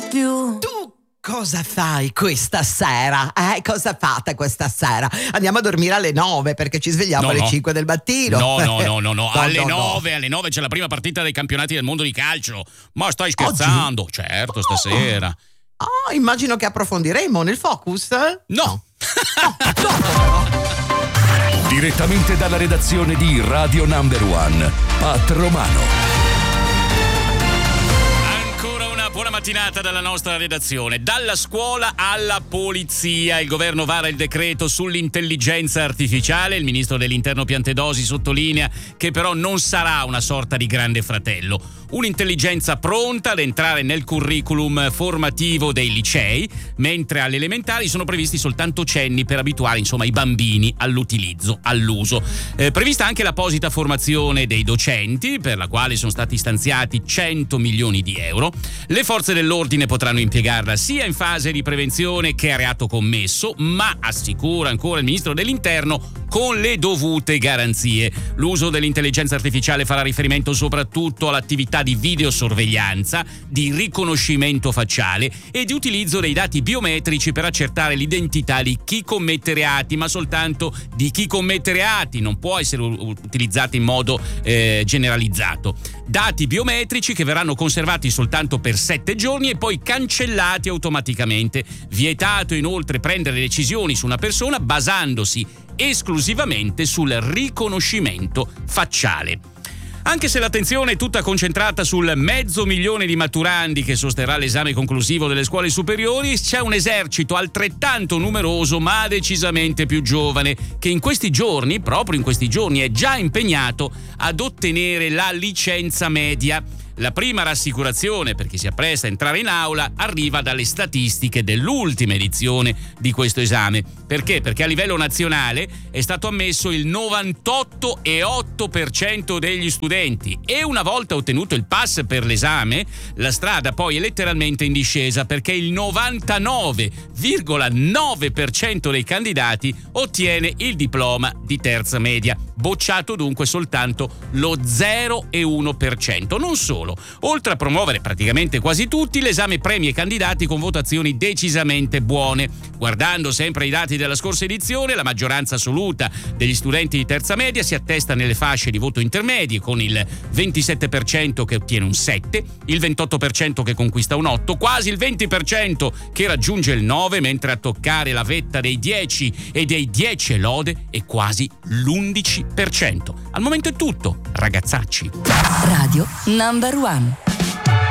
più. Tu cosa fai questa sera? Cosa fate questa sera? Andiamo a dormire alle 9 perché ci svegliamo alle 5 del mattino. No. Alle 9 c'è la prima partita dei campionati del mondo di calcio. Ma stai scherzando? Oggi? Certo, stasera. Immagino che approfondiremo nel Focus. No. Direttamente dalla redazione di Radio Number One, Pat Romano. Buona mattinata dalla nostra redazione. Dalla scuola alla polizia, il governo vara il decreto sull'intelligenza artificiale. Il ministro dell'interno Piantedosi sottolinea che però non sarà una sorta di grande fratello, un'intelligenza pronta ad entrare nel curriculum formativo dei licei, mentre alle elementari sono previsti soltanto cenni per abituare i bambini all'uso. Prevista anche l'apposita formazione dei docenti, per la quale sono stati stanziati 100 milioni di euro. Le forze dell'ordine potranno impiegarla sia in fase di prevenzione che a reato commesso, ma assicura ancora il ministro dell'interno con le dovute garanzie. L'uso dell'intelligenza artificiale farà riferimento soprattutto all'attività di videosorveglianza, di riconoscimento facciale e di utilizzo dei dati biometrici per accertare l'identità di chi commette reati, ma soltanto di chi commette reati, non può essere utilizzato in modo generalizzato. Dati biometrici che verranno conservati soltanto per 7 giorni e poi cancellati automaticamente. Vietato inoltre prendere decisioni su una persona basandosi esclusivamente sul riconoscimento facciale. Anche se l'attenzione è tutta concentrata sul 500.000 di maturandi che sosterrà l'esame conclusivo delle scuole superiori, c'è un esercito altrettanto numeroso ma decisamente più giovane che proprio in questi giorni, è già impegnato ad ottenere la licenza media. La prima rassicurazione per chi si appresta a entrare in aula arriva dalle statistiche dell'ultima edizione di questo esame. Perché? Perché a livello nazionale è stato ammesso il 98,8% degli studenti e una volta ottenuto il pass per l'esame, la strada poi è letteralmente in discesa perché il 99,9% dei candidati ottiene il diploma di terza media. Bocciato dunque soltanto lo 0,1%. Non solo. Oltre a promuovere praticamente quasi tutti, l'esame premia i candidati con votazioni decisamente buone. Guardando sempre ai dati della scorsa edizione, la maggioranza assoluta degli studenti di terza media si attesta nelle fasce di voto intermedie, con il 27% che ottiene un 7, il 28% che conquista un 8, quasi il 20% che raggiunge il 9, mentre a toccare la vetta dei 10 e dei 10 e lode è quasi l'11%. Al momento è tutto, ragazzacci. Radio Number One.